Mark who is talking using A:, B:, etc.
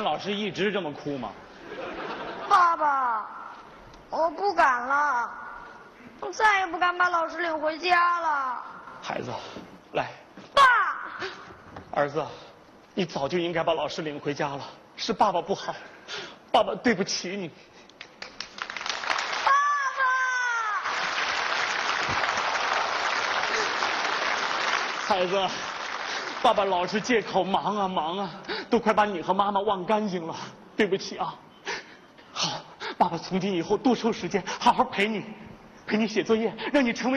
A: 老师一直这么哭吗？
B: 爸爸，我不敢了，我再也不敢把老师领回家了。
A: 孩子，来，
B: 爸，
A: 儿子，你早就应该把老师领回家了，是爸爸不好，爸爸对不起你。
B: 爸爸，
A: 孩子，爸爸老是借口忙啊忙啊，都快把你和妈妈忘干净了，对不起啊。好，爸爸从今以后多抽时间，好好陪你写作业，让你成为